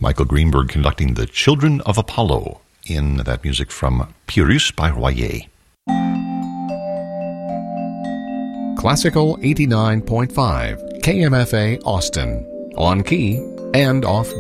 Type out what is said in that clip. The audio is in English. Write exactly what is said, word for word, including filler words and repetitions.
Michael Greenberg conducting the Children of Apollo in that music from Pyrrhus by Royer. Classical eighty-nine point five, K M F A Austin, on key and off